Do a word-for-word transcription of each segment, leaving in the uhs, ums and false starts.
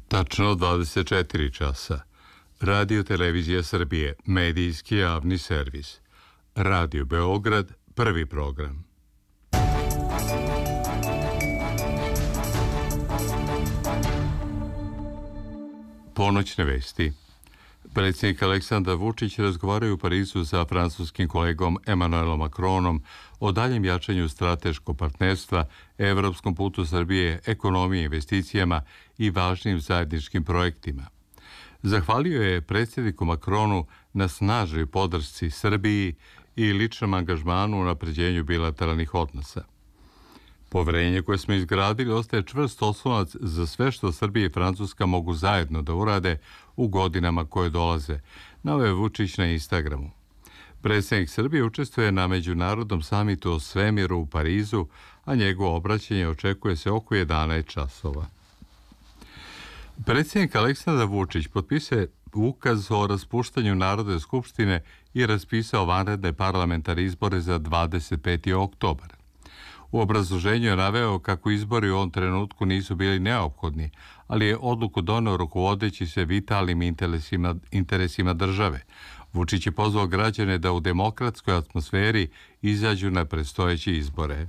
Tačno dvadeset četiri časa. Radio Televizija Srbije, medijski javni servis. Radio Beograd, prvi program. Ponoćne vesti. Predsjednik Aleksandar Vučić razgovaraju u Parizu sa francuskim kolegom Emmanuelom Macronom o daljem jačanju strateškog partnerstva, evropskom putu Srbije, ekonomiji, investicijama i važnim zajedničkim projektima. Zahvalio je predsjedniku Macronu na snažnoj podršci Srbiji i ličnom angažmanu u napređenju bilateralnih odnosa. Poverenje koje smo izgradili ostaje čvrst oslonac za sve što Srbija i Francuska mogu zajedno da urade u godinama koje dolaze, naveo je Vučić na Instagramu. Predsjednik Srbije učestvuje na međunarodnom samitu o svemiru u Parizu, a njegovo obraćanje očekuje se oko jedanaest časova. Predsjednik Aleksandar Vučić potpisao ukaz o raspuštanju Narodne skupštine i raspisao vanredne parlamentarne izbore za dvadeset peti oktobar. U obrazloženju je naveo kako izbori u ovom trenutku nisu bili neophodni, ali je odluku doneo rukovodeći se vitalnim interesima, interesima države. Vučić je pozvao građane da u demokratskoj atmosferi izađu na predstojeće izbore.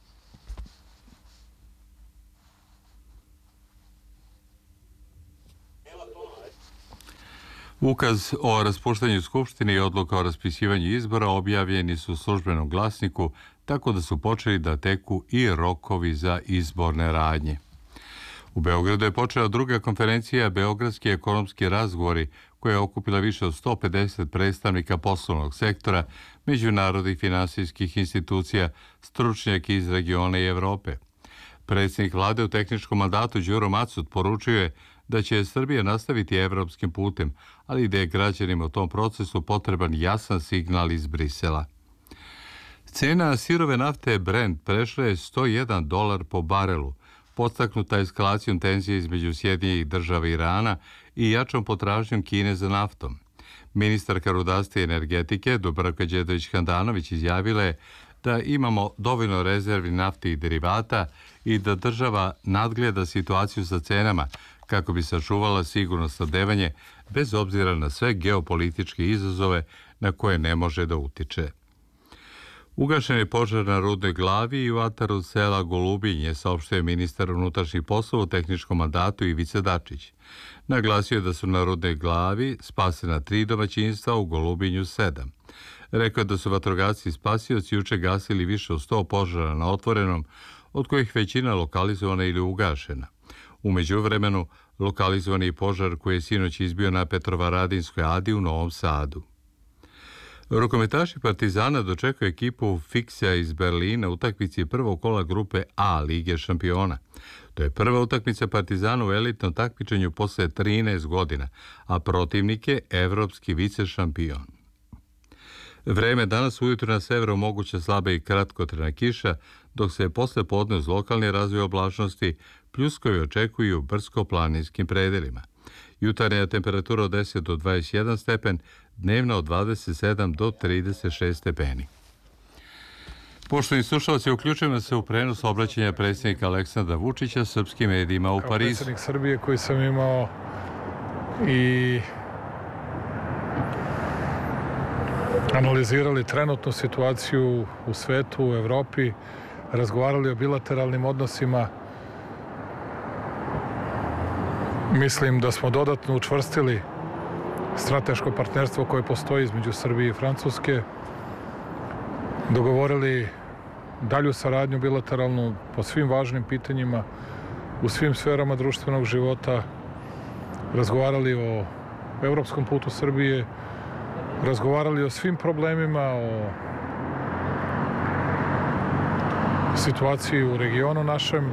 Ukaz o raspuštanju Skupštine i odluka o raspisivanju izbora objavljeni su u službenom glasniku, tako da su počeli da teku i rokovi za izborne radnje. U Beogradu je počela druga konferencija Beogradski ekonomski razgovori, koja je okupila više od sto pedeset predstavnika poslovnog sektora, međunarodnih finansijskih institucija, stručnjaka iz regiona i Evrope. Predsjednik vlade u tehničkom mandatu Đuro Macut poručio je da će Srbija nastaviti evropskim putem, ali da je građanima u tom procesu potreban jasan signal iz Brisela. Cena sirove nafte Brent prešla je sto jedan dolar po barelu, podstaknuta eskalacijom tenzije između Sjedinjenih Država i Irana i jačom potražnjom Kine za naftom. Ministarka rudarstva i energetike Dubravka Đedović-Handanović izjavila je da imamo dovoljno rezervi nafte i derivata i da država nadgleda situaciju sa cenama kako bi sačuvala sigurno snabdevanje bez obzira na sve geopolitičke izazove na koje ne može da utiče. Ugašen je požar na Rudnoj glavi i u ataru sela Golubinje, saopštio je ministar unutrašnjih poslova u tehničkom mandatu Ivica Dačić. Naglasio je da su na Rudnoj glavi spasena tri domaćinstva, u Golubinju sedam. Rekao je da su vatrogasci i spasioci juče gasili više od sto požara na otvorenom, od kojih većina lokalizovana ili ugašena. U međuvremenu lokalizovan je požar koji je sinoć izbio na Petrovaradinskoj adi u Novom Sadu. Rukometaši Partizana dočekaju ekipu Fiksija iz Berlina u utakmici prvog kola grupe A Lige šampiona. To je prva utakmica Partizana u elitnom takmičenju posle trinaest godina, a protivnik je evropski vicešampion. Vreme danas ujutru na severu moguća slaba i kratkotrajna kiša, dok se posle podne uz lokalni razvoj oblačnosti pljuskovi očekuju u brdsko-planinskim predelima. Jutarnja temperatura od deset do dvadeset jedan stepen, dnevna od dvadeset sedam do trideset šest stepeni. Poštovani slušalci, uključujemo se u prenos obraćanja predsjednika Aleksandra Vučića srpskim medijima u Parizu. Kao predsjednik Srbije koji sam imao i analizirali trenutnu situaciju u svetu, u Evropi, razgovarali o bilateralnim odnosima. Mislim da smo dodatno učvrstili strateško partnerstvo koje postoji između Srbije i Francuske, dogovorili dalju saradnju bilateralnu po svim važnim pitanjima, u svim sferama društvenog života, razgovarali o evropskom putu Srbije, razgovarali o svim problemima, o situaciji u regionu našem,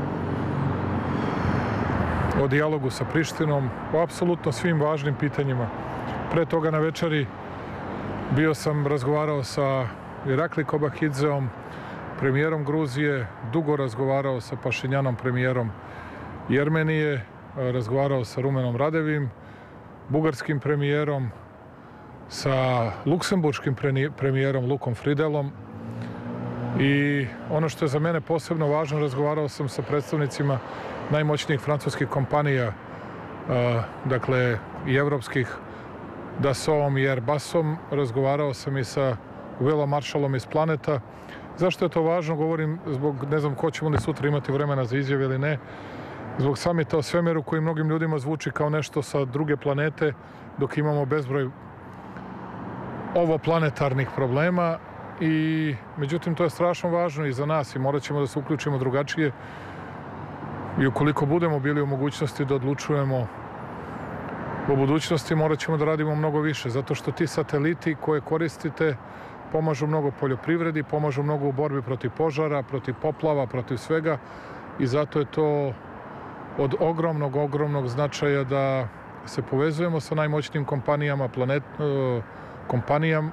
o dijalogu sa Prištinom, o apsolutno svim važnim pitanjima. Pre toga na večeri bio sam razgovarao sa Irakli Kobakidzeom, premijerom Gruzije, dugo razgovarao sa Pašinjanom, premijerom Jermenije, razgovarao sa Rumenom Radevim, bugarskim premijerom, sa luksemburškim premijerom Lukom Fridelom. I ono što je za mene posebno važno, razgovarao sam sa predstavnicima najmoćnijih francuskih kompanija dakle i evropskih Dassaultom i Airbusom. Razgovarao sam i sa Willom Marshallom iz Planeta. Zašto je to važno? Govorim zbog, ne znam ko ćemo li sutra imati vremena za izjave ili ne, zbog samita o svemiru koji mnogim ljudima zvuči kao nešto sa druge planete, dok imamo bezbroj ovoplanetarnih problema. I međutim, to je strašno važno i za nas i morat ćemo da se uključimo drugačije. I ukoliko budemo bili u mogućnosti da odlučujemo u budućnosti, morat ćemo da radimo mnogo više, zato što ti sateliti koje koristite pomažu mnogo poljoprivredi, pomažu mnogo u borbi protiv požara, protiv poplava, protiv svega i zato je to od ogromnog, ogromnog značaja da se povezujemo sa najmoćnijim kompanijama, planet, kompanijama,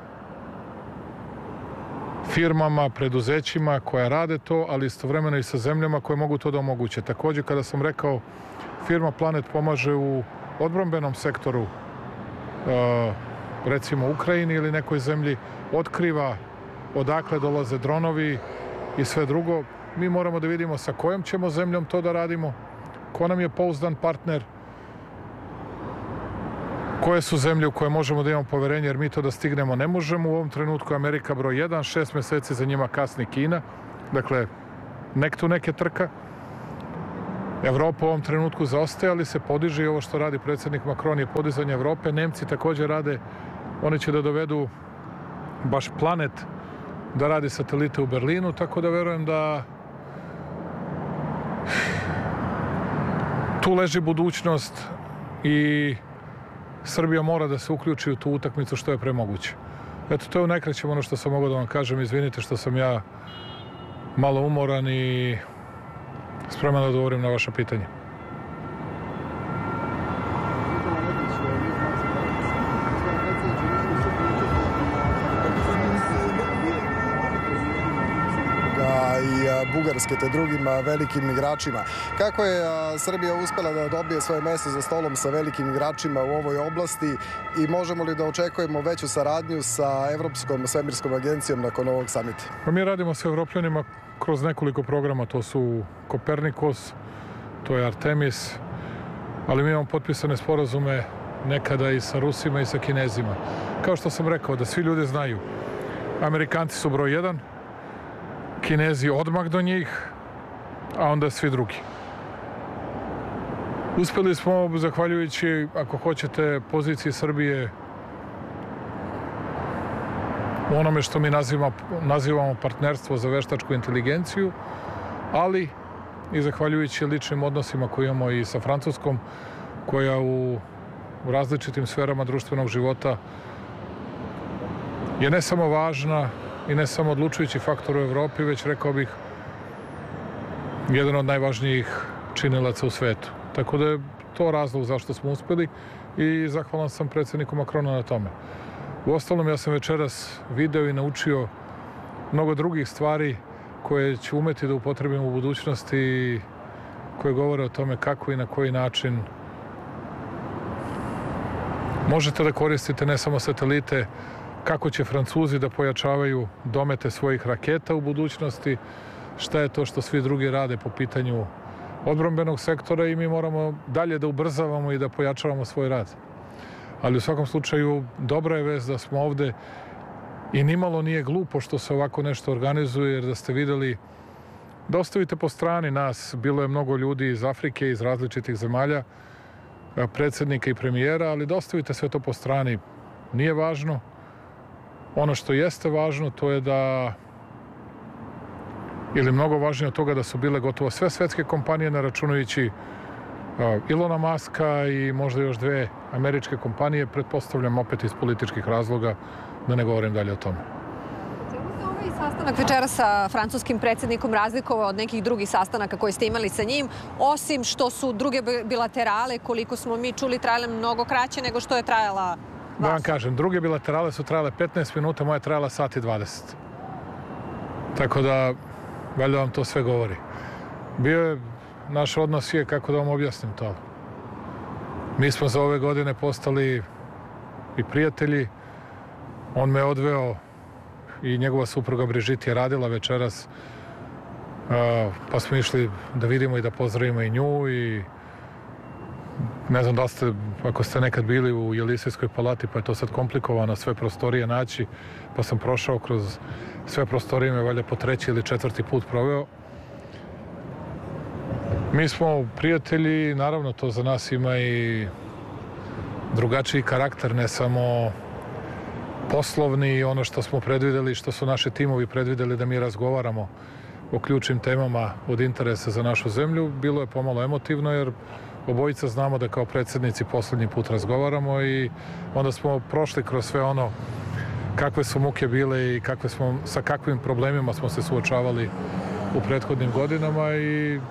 firmama, preduzećima koja rade to, ali istovremeno i sa zemljama koje mogu to da omoguće. Također, kada sam rekao, firma Planet pomaže u odbrambenom sektoru, recimo Ukrajini ili nekoj zemlji, otkriva odakle dolaze dronovi i sve drugo. Mi moramo da vidimo sa kojom ćemo zemljom to da radimo, ko nam je pouzdan partner, koje su zemlje u koje možemo da imamo poverenje, jer mi to da stignemo ne možemo. U ovom trenutku Amerika broj jedan, šest meseci za njima kasni Kina. Dakle, nek tu neke trka. Evropa u ovom trenutku zaostaje, ali se podiže i ovo što radi predsjednik Macron je podizanje Evrope. Nemci također rade, oni će da dovedu baš Planet da radi satelite u Berlinu, tako da verujem da tu leži budućnost i Srbija mora da se uključi u tu utakmicu što je pre moguće. Eto, to je u najkraćem ono što sam mogao da vam kažem. Izvinite što sam ja malo umoran i spreman da odgovorim na vaše pitanje. I Bugarske te drugim velikim igračima. Kako je Srbija uspela da dobije svoje mesto za stolom sa velikim igračima u ovoj oblasti i možemo li da očekujemo veću saradnju sa Evropskom svemirskom agencijom nakon ovog samita? Pa mi radimo sa Evropljanima kroz nekoliko programa. To su Kopernikus, to je Artemis, ali mi imamo potpisane sporazume nekada i sa Rusima i sa Kinezima. Kao što sam rekao, da svi ljudi znaju, Amerikanci su broj jedan, Kinezi odmah do njih, a onda svi drugi. Uspeli smo, zahvaljujući, ako hoćete, poziciji Srbije u onome što mi nazivamo, nazivamo partnerstvo za veštačku inteligenciju, ali i zahvaljujući ličnim odnosima koje imamo i sa Francuskom, koja u, u različitim sferama društvenog života je ne samo važna i ne samo odlučujući faktor u Evropi, već rekao bih jedan od najvažnijih činilaca u svetu. Tako da je to razlog zašto smo uspeli i zahvalan sam predsjedniku Macronu na tome. Uostalom, ja sam večeras video i naučio mnogo drugih stvari koje ću umeti da upotrebim u budućnosti i koje govore o tome kako i na koji način možete da koristite ne samo satelite, kako će Francuzi da pojačavaju domete svojih raketa u budućnosti, šta je to što svi drugi rade po pitanju odbrambenog sektora i mi moramo dalje da ubrzavamo i da pojačavamo svoj rad. Ali u svakom slučaju dobra je vest da smo ovde i nimalo nije glupo što se ovako nešto organizuje, jer da ste videli da ostavite po strani nas, bilo je mnogo ljudi iz Afrike, iz različitih zemalja, predsjednika i premijera, ali da ostavite sve to po strani nije važno. Ono što jeste važno, to je da, ili mnogo važnije od toga, da su bile gotovo sve svetske kompanije, ne računajući Ilona Maska i možda još dve američke kompanije, pretpostavljam opet iz političkih razloga, da ne govorim dalje o tome. Čemu se ovaj sastanak večera sa francuskim predsjednikom razlikovao od nekih drugih sastanaka koje ste imali sa njim, osim što su druge bilaterale, koliko smo mi čuli, trajale mnogo kraće nego što je trajala Da vam kažem, druge bilaterale su trajale petnaest minuta, moja je trajala sat i dvadeset. Tako da, valjda vam to sve govori. Bio je, naš odnos je, kako da vam objasnim to. Mi smo za ove godine postali i prijatelji. On me odveo i njegova supruga Brigitte je radila večeras, pa smo išli da vidimo i da pozdravimo i nju i Ne znam da li ste, ako ste nekad bili u Jelisejskoj palati, pa je to sad komplikovano sve prostorije naći, pa sam prošao kroz sve prostorije, me valjda po treći ili četvrti put proveo. Mi smo prijatelji, naravno to za nas ima i drugačiji karakter, ne samo poslovni i ono što smo predvideli, što su naši timovi predvideli da mi razgovaramo o ključnim temama od interesa za našu zemlju. Bilo je pomalo emotivno jer obojica znamo da kao predsjednici poslednji put razgovaramo i onda smo prošli kroz sve ono kakve su muke bile i kakve smo, sa kakvim problemima smo se suočavali u prethodnim godinama i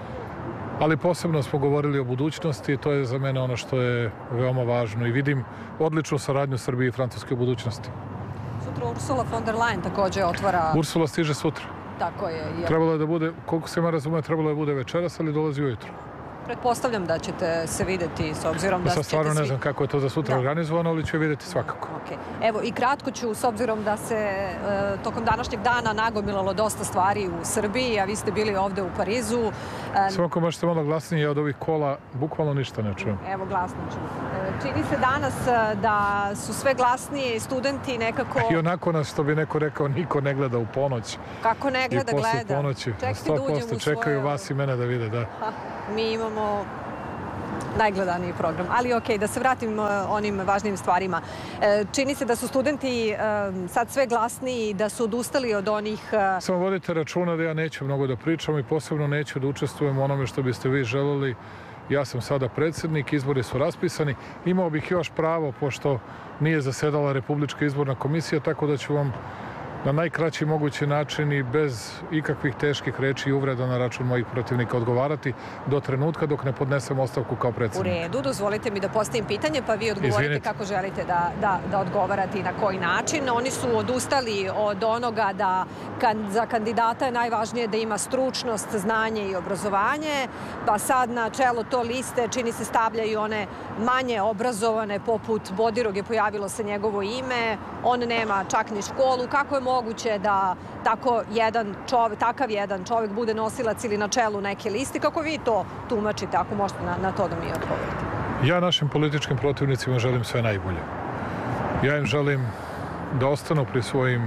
ali posebno smo govorili o budućnosti i to je za mene ono što je veoma važno i vidim odličnu saradnju Srbije i Francuske u budućnosti. Sutra Ursula von der Leyen također otvara... Ursula stiže sutra. Tako je. Jer... Trebalo je da bude, koliko se ima razume, trebalo je da bude večeras, ali dolazi ujutro. Pretpostavljam da ćete se vidjeti s obzirom da ćete svi... Sad stvarno ne znam kako je to za sutra da. organizovano, ali ću je vidjeti svakako. Okay. Evo i kratko ću, s obzirom da se e, tokom današnjeg dana nagomilalo dosta stvari u Srbiji, a vi ste bili ovde u Parizu. E, Samo ako možete malo glasnije, ja od ovih kola bukvalno ništa ne čujem. Evo glasno ću. E, čini se danas da su sve glasnije i studenti nekako... I onako nas, što bi neko rekao, niko ne gleda u ponoć. Kako ne gleda, gleda. I posle ponoći. sto posto čekaju vas i mene da vide, da. Ha, mi imamo najgledaniji program. Ali ok, da se vratim onim važnim stvarima. Čini se da su studenti sad sve glasniji, da su odustali od onih... Samo vodite računa da ja neću mnogo da pričam i posebno neću da učestvujem u onome što biste vi želeli. Ja sam sada predsjednik, izbori su raspisani. Imao bih još pravo, pošto nije zasedala Republička izborna komisija, tako da ću vam na najkraći mogući način i bez ikakvih teških reči i uvreda na račun mojih protivnika odgovarati do trenutka dok ne podnesem ostavku kao predsjednik. U redu, dozvolite mi da postavim pitanje, pa vi odgovorite Izvinite. kako želite da, da, da odgovarate i na koji način. Oni su odustali od onoga da kan, za kandidata je najvažnije da ima stručnost, znanje i obrazovanje, pa sad na čelo to liste čini se stavljaju one manje obrazovane, poput Bodirog je pojavilo se njegovo ime, on nema čak ni školu. Kako je moguće da tako jedan čovjek, takav jedan čovjek bude nosilac ili na čelu neke liste? Kako vi to tumačite, ako možete na, na to da mi odgovorite? Ja našim političkim protivnicima želim sve najbolje. Ja im želim da ostanu pri svojim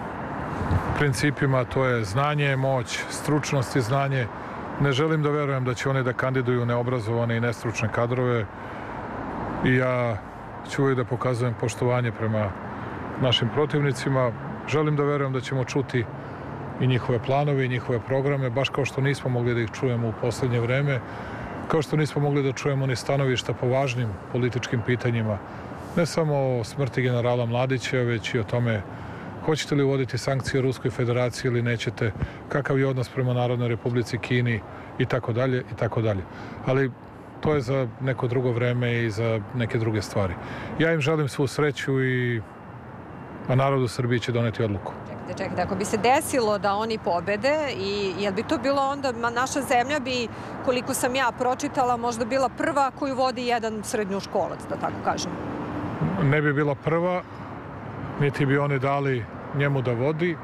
principima, to je znanje, moć, stručnost i znanje. Ne želim da verujem da će oni da kandiduju neobrazovane i nestručne kadrove i ja ću uvijek da pokazujem poštovanje prema našim protivnicima. Želim da verujem da ćemo čuti i njihove planove i njihove programe, baš kao što nismo mogli da ih čujemo u posljednje vreme, kao što nismo mogli da čujemo ni stanovišta po važnim političkim pitanjima, ne samo o smrti generala Mladića, već i o tome hoćete li uvoditi sankcije Ruskoj federaciji ili nećete, kakav je odnos prema Narodnoj Republici Kini i tako dalje i tako dalje. Ali to je za neko drugo vreme i za neke druge stvari. Ja im želim svu sreću i a narod u Srbiji će doneti odluku. Čekajte, čekajte, ako bi se desilo da oni pobede, i jel bi to bilo onda, naša zemlja bi, koliko sam ja pročitala, možda bila prva koju vodi jedan srednjoškolac, da tako kažem? Ne bi bila prva, niti bi oni dali njemu da vodi,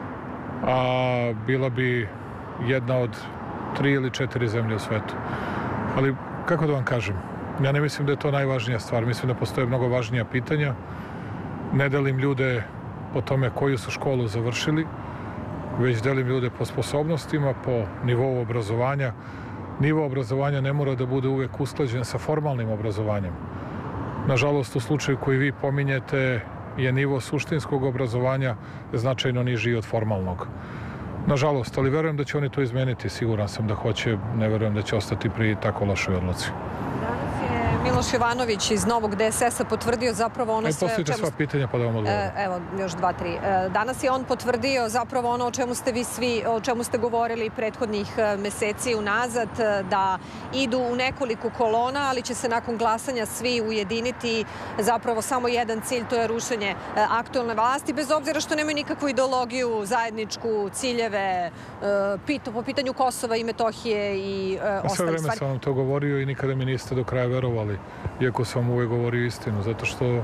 a bila bi jedna od tri ili četiri zemlje u svetu. Ali, kako da vam kažem, ja ne mislim da je to najvažnija stvar, mislim da postoje mnogo važnija pitanja. Ne delim ljude po tome koju su školu završili, već delim ljude po sposobnostima, po nivou obrazovanja. Nivo obrazovanja ne mora da bude uvijek usklađen sa formalnim obrazovanjem. Nažalost, u slučaju koji vi pominjete je nivo suštinskog obrazovanja značajno niži od formalnog. Nažalost, ali verujem da će oni to izmeniti. Siguran sam da hoće, ne verujem da će ostati pri tako lošoj odluci. Miloš Jovanović iz Novog D S S-a potvrdio zapravo ono sve... Aj, postavite sva pitanja pa da vam odgovorim. Evo, još dva, tri. Danas je on potvrdio zapravo ono o čemu ste vi svi, o čemu ste govorili prethodnih meseci unazad, da idu u nekoliko kolona, ali će se nakon glasanja svi ujediniti zapravo samo jedan cilj, to je rušenje aktualne vlasti, bez obzira što nemaju nikakvu ideologiju, zajedničku, ciljeve, po pitanju Kosova i Metohije i ostali stvari. Sve vreme sam vam to govorio i nikada mi niste do kraja verovali. Iako sam uvijek govorio istinu, zato što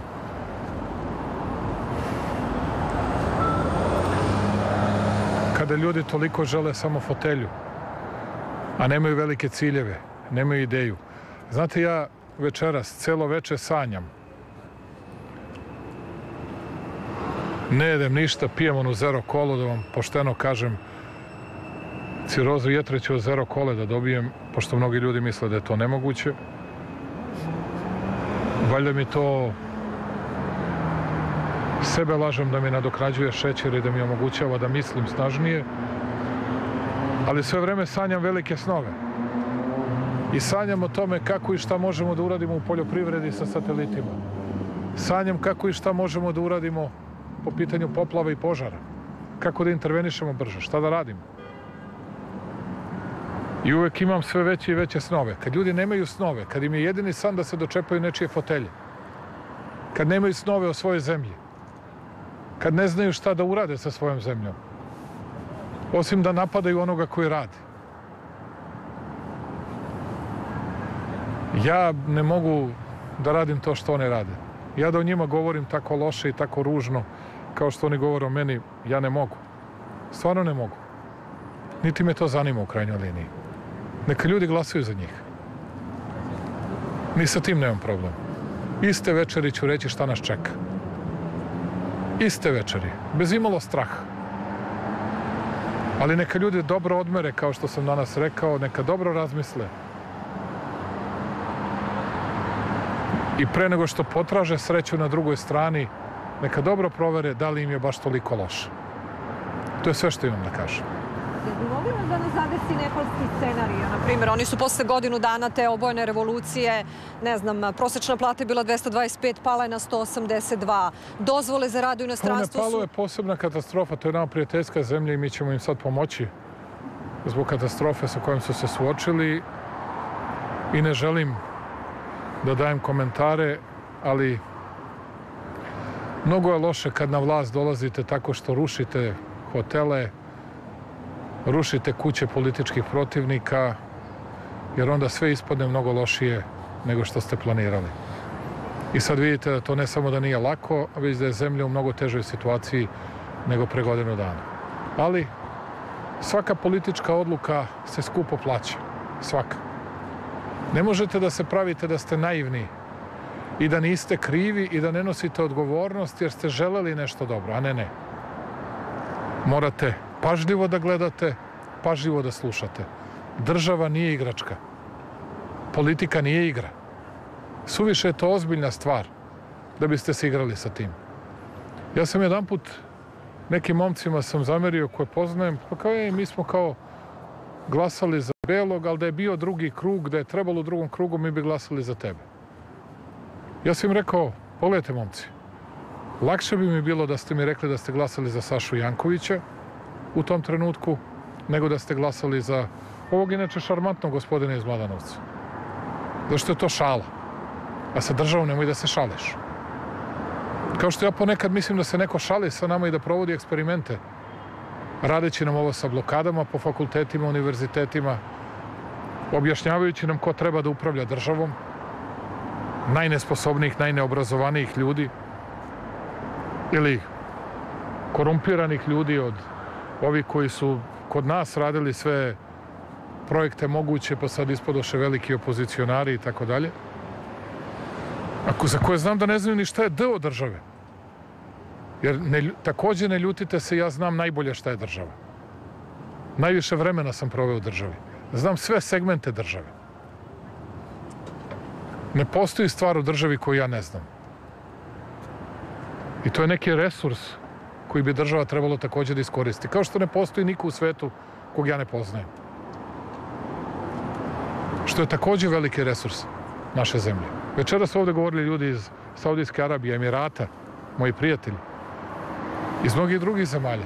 kada ljudi toliko žele samo fotelju, a nemaju velike ciljeve, nemaju ideju. Znate, ja večeras, celo veče sanjam. Ne jedem ništa, pijem onu zero kolu, da vam pošteno kažem, cirozu jetre ću od zero kole da dobijem, pošto mnogi ljudi misle da je to nemoguće. Valjda mi to sebe lažem da mi nadoknađuje šećer i da mi omogućava da mislim snažnije, ali sve vreme sanjam velike snove. I sanjam o tome kako i šta možemo da uradimo u poljoprivredi sa satelitima. Sanjam kako i šta možemo da uradimo po pitanju poplava i požara. Kako da intervenišemo brže, šta da radimo. I uvek imam sve veće i veće snove. Kad ljudi nemaju snove, kad im je jedini san da se dočepaju nečije fotelje, kad nemaju snove o svojoj zemlji, kad ne znaju šta da urade sa svojom zemljom, osim da napadaju onoga koji radi. Ja ne mogu da radim to što oni rade. Ja da o njima govorim tako loše i tako ružno, kao što oni govore o meni, ja ne mogu. Stvarno ne mogu. Niti me to zanima u krajnjoj liniji. Neka ljudi glasaju za njih. Ni sa tim nemam problem. Iste večeri ću reći šta nas čeka. Iste večeri, bez imalo straha. Ali neka ljudi dobro odmere, kao što sam danas rekao, neka dobro razmisle. I pre nego što potraže sreću na drugoj strani, neka dobro provere da li im je baš toliko loše. To je sve što imam da kažem. Mogu li da nas zadesi nepalski scenarij? Na primjer, oni su posle godinu dana te obojene revolucije, ne znam, prosječna plata je bila dvesta dvadeset pet, pala je na sto osamdeset dva. Dozvole za rad u inostranstvu su... Nepalu je posebna katastrofa, to je nama prijateljska zemlja i mi ćemo im sad pomoći zbog katastrofe sa kojom su se suočili. I ne želim da dajem komentare, ali mnogo je loše kad na vlast dolazite tako što rušite hotele, rušite kuće političkih protivnika, jer onda sve ispadne mnogo lošije nego što ste planirali. I sad vidite da to ne samo da nije lako, već da je zemlja u mnogo težoj situaciji nego pre godinu dana. Ali svaka politička odluka se skupo plaća. Svaka. Ne možete da se pravite da ste naivni i da niste krivi i da ne nosite odgovornost jer ste želeli nešto dobro, a ne ne. Morate pažljivo da gledate, pažljivo da slušate. Država nije igračka. Politika nije igra. Suviše je to ozbiljna stvar da biste se igrali sa tim. Ja sam jedan put nekim momcima sam zamerio koje poznajem, pa kao je, mi smo kao glasali za Belog, ali da je bio drugi krug, da je trebalo u drugom krugu, mi bi glasali za tebe. Ja sam im rekao, pogledajte momci, lakše bi mi bilo da ste mi rekli da ste glasali za Sašu Jankovića u tom trenutku, nego da ste glasali za ovog inače šarmantnog gospodina iz Mladenovca. Zašto je to šala? A sa državom nemoj da se šališ. Kao što ja ponekad mislim da se neko šali sa nama i da provodi eksperimente, radeći nam ovo sa blokadama po fakultetima, univerzitetima, objašnjavajući nam ko treba da upravlja državom, najnesposobnijih, najneobrazovanijih ljudi ili korumpiranih ljudi od ovih koji su kod nas radili sve projekte moguće, pa sad ispodoše veliki opozicionari i tako dalje. Ako za koje znam da ne znaju ni šta je D od države. Jer ne, takođe ne ljutite se, ja znam najbolje šta je država. Najviše vremena sam proveo u državi. Znam sve segmente države. Ne postoji stvar u državi koju ja ne znam. I to je neki resurs koji bi država trebalo takođe da iskoristi. Kao što ne postoji niko u svetu kog ja ne poznajem. Što je takođe veliki resurs naše zemlje. Večera su ovde govorili ljudi iz Saudijske Arabije, Emirata, moji prijatelji, iz mnogih drugih zemalja.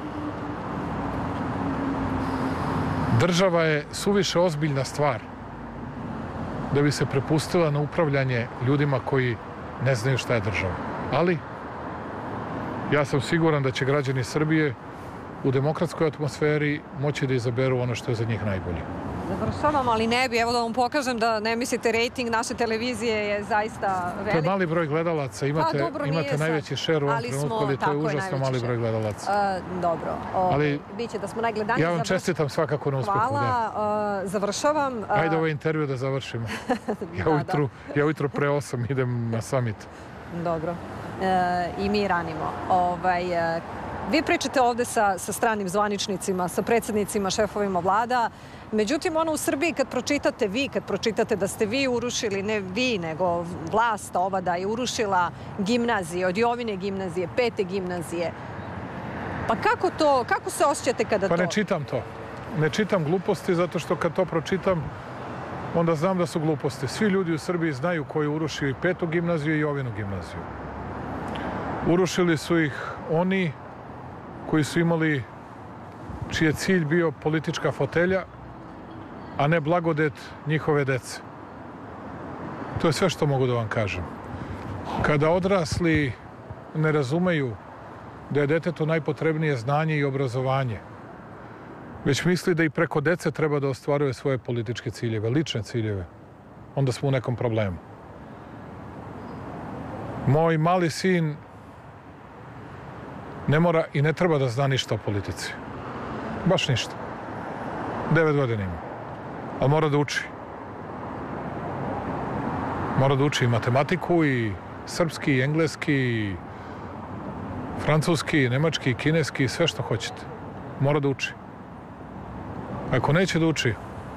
Država je suviše ozbiljna stvar da bi se prepustila na upravljanje ljudima koji ne znaju šta je država. Ali ja sam siguran da će građani Srbije u demokratskoj atmosferi moći da izaberu ono što je za njih najbolje. Završavam, ali ne bi. Evo da vam pokažem da ne mislite, rejting naše televizije je zaista velik. To je mali broj gledalaca. Imate, pa, dobro, imate najveći šer u ovom trenutku, ali to je užasno mali broj gledalaca. Uh, dobro. O, ali, biće da smo najgledaniji. Ja vam završ... čestitam svakako na uspehu. Hvala. Da. Uh, završavam. Uh... Ajde ovaj intervju da završimo. Ja, da, ujutru, da. ja ujutru pre osam idem na summit. Dobro. E, I mi ranimo. Ovaj, e, vi pričate ovde sa, sa stranim zvaničnicima, sa predsjednicima, šefovima vlada. Međutim, ono u Srbiji kad pročitate vi, kad pročitate da ste vi urušili, ne vi, nego vlast ova da je urušila gimnazije, od Jovine gimnazije, pete gimnazije. Pa kako to, kako se osjećate kada pa to... Pa ne čitam to. Ne čitam gluposti zato što kad to pročitam, onda znam da su gluposti. Svi ljudi u Srbiji znaju ko je urušio i petu gimnaziju i Jovinu gimnaziju. Urušili su ih oni koji su imali, čiji je cilj bio politička fotelja, a ne blagodet njihove dece. To je sve što mogu da vam kažem. Kada odrasli ne razumeju da je detetu najpotrebnije znanje i obrazovanje, već misli da i preko dece treba da ostvaruje svoje političke ciljeve, lične ciljeve, onda smo u nekom problemu. Moj mali sin ne mora i ne treba da zna ništa o politici. Baš ništa. Devet godina ima. Ali mora da uči. Mora da uči i matematiku, i srpski, i engleski, i francuski, i nemački, i kineski, i sve što hoćete. Mora da uči. Ako neće da uči,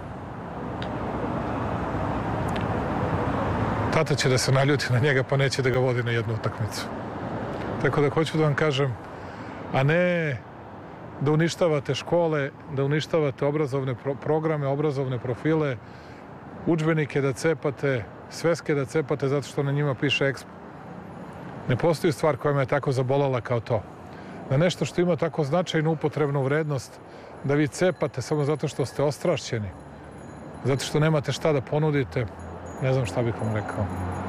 tata će da se naljuti na njega, pa neće da ga vodi na jednu utakmicu. Tako da hoću da vam kažem, a ne da uništavate škole, da uništavate obrazovne pro programe, obrazovne profile, udžbenike da cepate, sveske da cepate zato što na njima piše Expo. Ne postoji stvar koja me je tako zabolala kao to. Da nešto što ima tako značajnu upotrebnu vrednost, da vi cepate samo zato što ste ostrašćeni, zato što nemate šta da ponudite, ne znam šta bih vam rekao.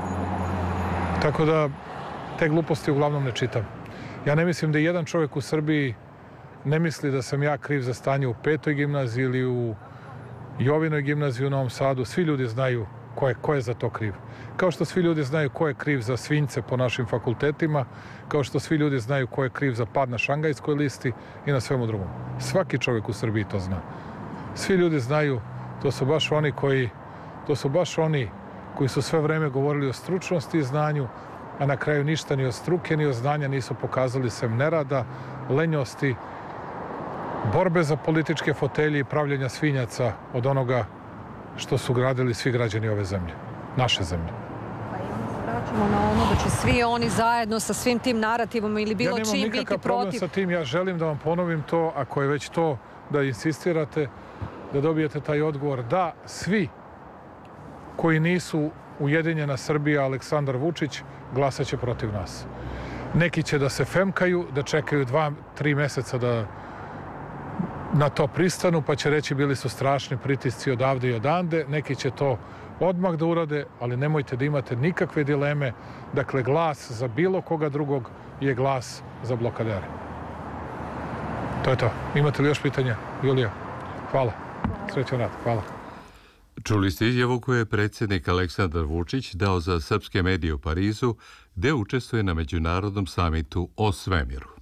Tako da te gluposti uglavnom ne čitam. Ja ne mislim da jedan čovjek u Srbiji ne misli da sam ja kriv za stanje u petoj gimnaziji ili u Jovinoj gimnaziji u Novom Sadu. Svi ljudi znaju ko je, ko je za to kriv. Kao što svi ljudi znaju ko je kriv za svinjce po našim fakultetima, kao što svi ljudi znaju ko je kriv za pad na Šangajskoj listi i na svemu drugom. Svaki čovjek u Srbiji to zna. Svi ljudi znaju, to su baš oni koji, to su baš oni koji su sve vreme govorili o stručnosti i znanju, a na kraju ništa ni od struke, ni od znanja nisu pokazali sem nerada, lenjosti, borbe za političke fotelje i pravljenja svinjaca od onoga što su gradili svi građani ove zemlje, naše zemlje. Pa i onda se vraćamo na ono da će svi oni zajedno sa svim tim narativom ili bilo čim biti protiv. Ja nemam nikakav problem sa tim, ja želim da vam ponovim to, ako je već to da insistirate, da dobijete taj odgovor. Da, svi koji nisu Ujedinjena Srbija, Aleksandar Vučić, glasat će protiv nas. Neki će da se femkaju, da čekaju dva, tri meseca da na to pristanu, pa će reći bili su strašni pritisci odavde i odande. Neki će to odmah da urade, ali nemojte da imate nikakve dileme. Dakle, glas za bilo koga drugog je glas za blokadere. To je to. Imate li još pitanja, Julija? Hvala. Srećan rad. Hvala. Čuli ste izjavu koju je predsjednik Aleksandar Vučić dao za srpske medije u Parizu, gde učestvuje na međunarodnom samitu o svemiru.